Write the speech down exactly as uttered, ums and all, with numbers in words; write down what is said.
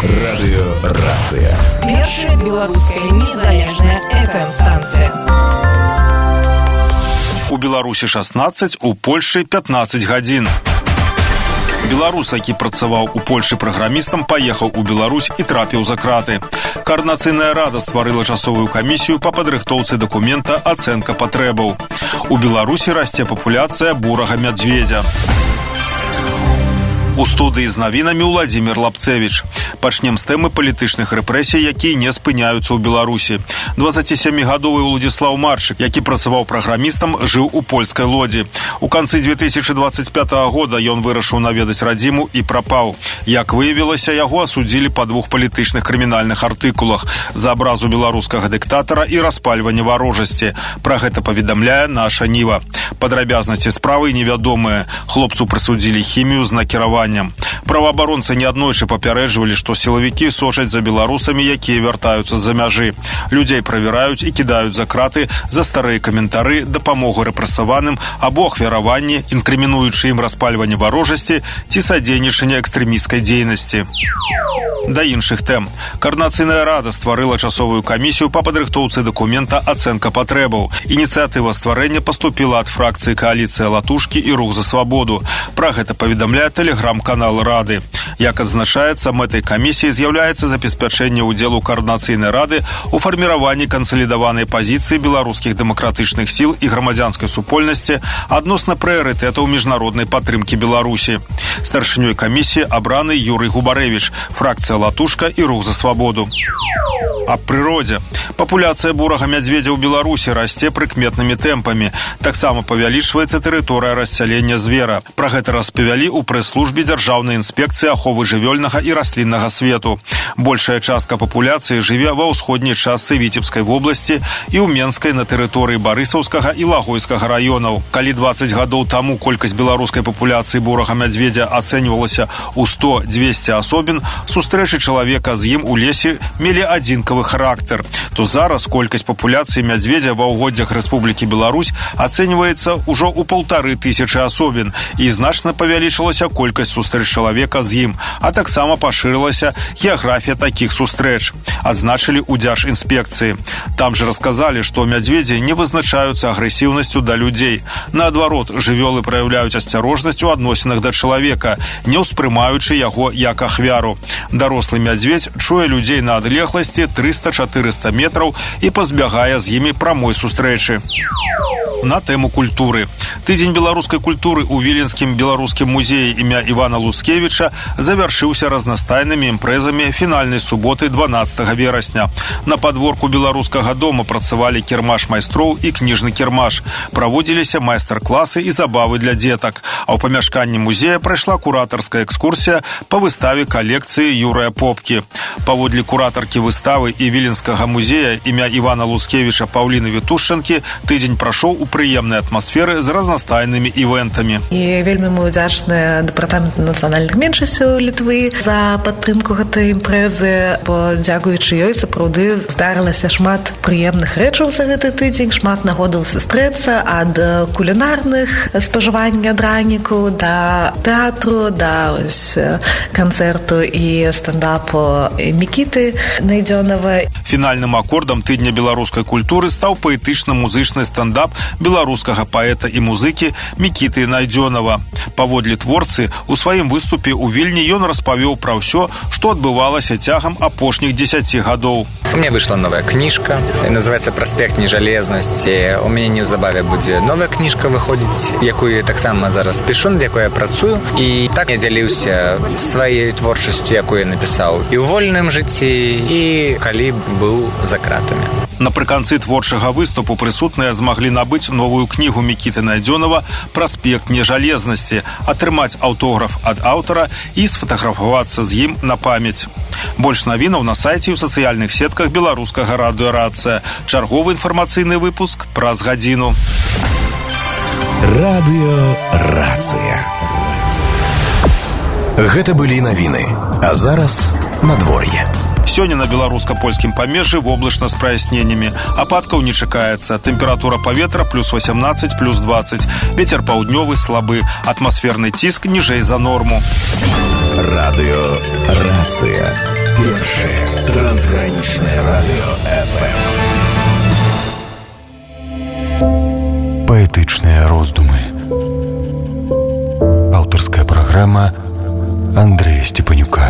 Радыёрацыя. Першая беларуская незалежная эф эм-станцыя. У Беларусі шаснаццаць, у Польшы пятнаццаць гадзін. Беларус, які працаваў у Польшы праграмістам, паехаў у Беларусь і трапіў за краты. Коордынацыйная рада стварыла часовую камісію па падрыхтоўцы дакумента «Ацэнка патрэбаў». У Беларусі расце папуляцыя бурага мядзведзя. У студыі з навінамі Владзімір Лапцевіч. Пачнем з тэмы палітычных рэпрэсій, якія не спыняюцца ў Беларусі. дваццацісямігадовы Уладзіслаў Марчык, які працаваў праграмістам, жыў у польскай Лодзі. У канцы дзве тысячы дваццаць пятага года ён вырашыў наведаць радзіму і прапаў. Як выявілася, яго асудзілі па двух палітычных крымінальных артыкулах за абразу беларускага дыктатара і распальванне варожасці. Пра гэта паведамляе наша Ніва. Падрабязнасці справы невядомыя. Хлопцу прысудзілі хімію з накіраваннем. Праваабаронцы неаднойчы папярэджвалі, што сілавікі сочаць за беларусамі, якія вяртаюцца з-за мяжы. Людзей правяраюць і кідаюць за краты за старыя каментары, дапамогу рэпрэсаваным або ахвяраванні, інкрымінуючы ім распальванне варожасці ці садзейнічанне экстрэмісцкай дзейнасці. Да іншых тэм. Коордынацыйная рада стварыла часовую камісію па падрыхтоўцы дакумента «Ацэнка патрэбаў». Ініцыятыва стварэння паступіла ад фракцыі «Кааліцыя Латушкі» і «Рух за свабоду». Пра гэта паведамляе тэлеграм-канал Рады. Як адзначаецца, мэтай камісіі з'яўляецца забеспячэнне ўдзелу Коордынацыйнай рады у фарміраванні кансалідаванай пазіцыі беларускіх дэмакратычных сіл і грамадзянскай супольнасці адносна прыярытэтаў міжнароднай падтрымкі Беларусі. Старшынёй камісіі абраны Юрый Губарэвіч, фракцыя «Латушка» і «Рух за свабоду». Аб прыродзе. Папуляцыя бурага мядзведзя ў Беларусі расце прыкметнымі тэмпамі. Таксама павялічваецца тэрыторыя рассялення звера. Пра гэта распавялі ў прэс-службе Дзяржаўнай інспекцыі аховы жывёльнага і расліннага свету. Большая частка папуляцыі жыве ва ўсходняй частцы Віцебскай вобласці і ў Менскай на тэрыторыі Барысаўскага і Лагойскага раёнаў. Калі дваццаць гадоў таму колькасць беларускай папуляцыі бурага мядзведзя ацэньвалася ў сто-дзвесце асобін, сустрэчы чалавека з ім у лесе мелі адзінкавы характар, то зараз колькасць папуляцыі мядзведзя ва ўгоддзях Рэспублікі Беларусь ацэньваецца ўжо ў паўтары тысячы асобін і значна павялічылася колькасць сустрэч чалавека з ім, а таксама пашырылася геаграфія такіх сустрэч, адзначылі ў Дзяржінспекцыі. Там жа расказалі, што мядзведзі не вызначаюцца агрэсіўнасцю да людзей. Наадварот, жывёлы праяўляюць асцярожнасць у адносінах да чалавека, не ўспрымаючы яго як ахвяру. Дарослы мядзведзь чуе людзей на адлегласці трыста-чатырыста метраў і пазбягае з імі прамой сустрэчы. На тэму культуры. Тыдзень беларускай культуры ў Віленскім беларускім музеі імя Івана Луцкевіча завяршыўся разнастайнымі імпрэзамі фінальнай суботы дванаццатага верасня. На падворку беларускага дома працавалі кірмаш майстроў і кніжны кірмаш. Праводзіліся майстар-класы і забавы для дзетак. А ў памяшканні музея прайшла куратарская экскурсія па выставе калекцыі Юрыя Попкі. Паводле куратаркі выставы і Віленскага музея імя Івана Луцкевіча Паўліны Вітушчанкі, тыдзень прайшоў у прыемнай атмасферы з разнастайнымі івэнтамі. І вельмі мы ўдзячныя дэпартаменту нацыянальных меншасцяў Літвы за падтрымку гэтай імпрэзы, бо дзякуючы ёй сапраўды здарылася шмат прыемных рэчаў за гэты тыдзень, шмат нагодаў сустрэцца ад кулінарных спажывання дранікаў да тэатру, да ось канцэрту і стендапу Мікіты Найдзёнава. Фінальным акордам тыдня беларускай культуры стаў паэтычна-музычны стендап беларускага паэта і музыкі Мікіты Найдзёнава. Паводле творцы, у сваім выступе ў Вільні ён распавёў пра ўсё, што адбывалася цягам апошніх дзесяці гадоў. У меня вышла новая книжка, называется «Проспект Нежалезнасці». У меня неўзабаве будзе новая книжка выходзіць, якую таксама зараз пішу, над якой я працую. І так я дзяліўся сваёй творчасцю, якую я напісаў і ў вольным жыцці, і калі быў за кратамі. Напрыканцы творчага выступу прысутныя змаглі набыць новую кнігу Мікіты Найдзёнава «Праспект Нежалезнасці», атрымаць аўтограф ад аўтара і сфатаграфавацца з ім на памяць. Больш навінаў на сайце і ў сацыяльных сетках беларускага радыёрацыя. Чарговы інфармацыйны выпуск праз гадзіну. Радыёрацыя. Гэта былі навіны. А зараз надвор'е. Сёння на беларуска-польскім памежжы воблачна з праясненнямі. Ападкаў не чакаецца. Тэмпература паветра плюс васямнаццаць, плюс дваццаць. Вецер паўднёвы слабы. Атмасферны ціск ніжэй за норму. Радыё. Нация. Первое трансграничное радио эф эм. Поэтичные роздумы. Авторская программа Андрея Степанюка.